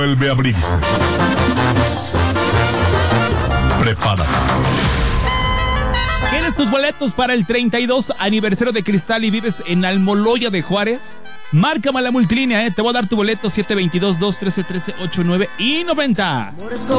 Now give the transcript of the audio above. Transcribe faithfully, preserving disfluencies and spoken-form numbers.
vuelve a abrirse. Prepárate. ¿Quieres tus boletos para el treinta y dos aniversario de Cristal y vives en Almoloya de Juárez? Márcame a la multilínea, ¿eh? Te voy a dar tu boleto siete dos dos, dos uno tres, uno tres ocho nueve y noventa.